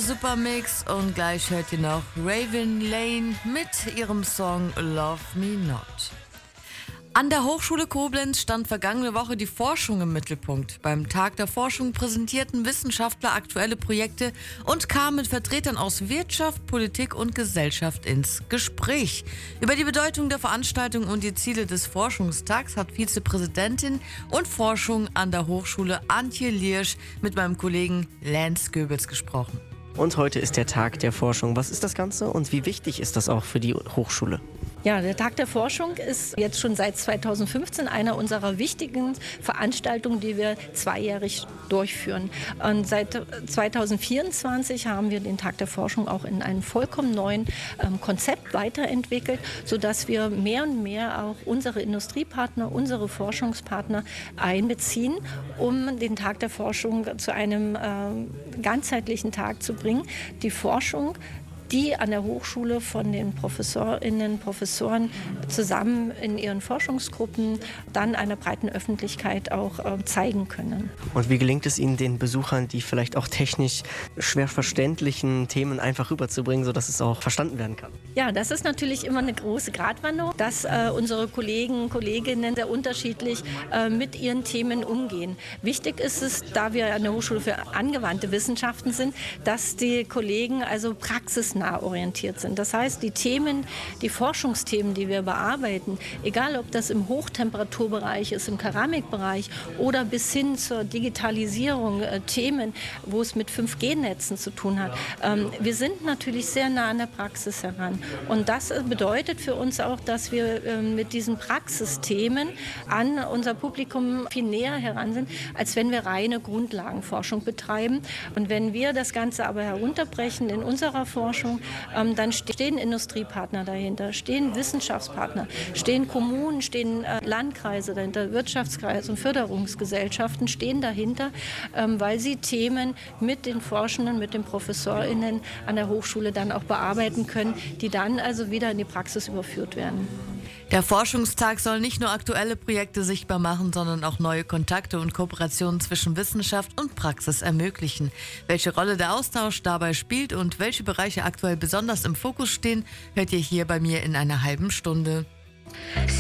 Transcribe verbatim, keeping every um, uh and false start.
Supermix und gleich hört ihr noch Raven Lane mit ihrem Song Love Me Not. An der Hochschule Koblenz stand vergangene Woche die Forschung im Mittelpunkt. Beim Tag der Forschung präsentierten Wissenschaftler aktuelle Projekte und kamen mit Vertretern aus Wirtschaft, Politik und Gesellschaft ins Gespräch. Über die Bedeutung der Veranstaltung und die Ziele des Forschungstags hat Vizepräsidentin und Forschung an der Hochschule Antje Liersch mit meinem Kollegen Lance Goebbels gesprochen. Und heute ist der Tag der Forschung. Was ist das Ganze und wie wichtig ist das auch für die Hochschule? Ja, der Tag der Forschung ist jetzt schon seit zweitausendfünfzehn einer unserer wichtigen Veranstaltungen, die wir zweijährig durchführen. Und seit zweitausendvierundzwanzig haben wir den Tag der Forschung auch in einem vollkommen neuen ähm, Konzept weiterentwickelt, sodass wir mehr und mehr auch unsere Industriepartner, unsere Forschungspartner einbeziehen, um den Tag der Forschung zu einem ähm, ganzheitlichen Tag zu bringen. Die Forschung, die an der Hochschule von den ProfessorInnen, Professoren zusammen in ihren Forschungsgruppen dann einer breiten Öffentlichkeit auch äh, zeigen können. Und wie gelingt es Ihnen, den Besuchern die vielleicht auch technisch schwer verständlichen Themen einfach rüberzubringen, sodass es auch verstanden werden kann? Ja, das ist natürlich immer eine große Gratwanderung, dass äh, unsere Kollegen, Kolleginnen sehr unterschiedlich äh, mit ihren Themen umgehen. Wichtig ist es, da wir an der Hochschule für angewandte Wissenschaften sind, dass die Kollegen also praxisnah orientiert sind. Das heißt, die Themen, die Forschungsthemen, die wir bearbeiten, egal ob das im Hochtemperaturbereich ist, im Keramikbereich oder bis hin zur Digitalisierung, äh, Themen, wo es mit fünf G Netzen zu tun hat. Ähm, wir sind natürlich sehr nah an der Praxis heran. Und das bedeutet für uns auch, dass wir äh, mit diesen Praxisthemen an unser Publikum viel näher heran sind, als wenn wir reine Grundlagenforschung betreiben. Und wenn wir das Ganze aber herunterbrechen in unserer Forschung, ähm, dann stehen Industriepartner dahinter, stehen Wissenschaftspartner, stehen Kommunen, stehen äh, Landkreise dahinter, Wirtschaftskreise und Förderungsgesellschaften stehen dahinter, ähm, weil sie Themen mit den Forschenden, mit den ProfessorInnen an der Hochschule dann auch bearbeiten können, die dann also wieder in die Praxis überführt werden. Der Forschungstag soll nicht nur aktuelle Projekte sichtbar machen, sondern auch neue Kontakte und Kooperationen zwischen Wissenschaft und Praxis ermöglichen. Welche Rolle der Austausch dabei spielt und welche Bereiche aktuell besonders im Fokus stehen, hört ihr hier bei mir in einer halben Stunde.